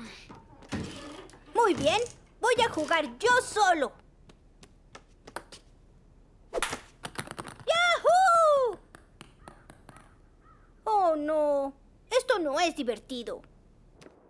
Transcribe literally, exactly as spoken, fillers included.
Muy bien, voy a jugar yo solo. ¡Yahoo! Oh, no. Esto no es divertido.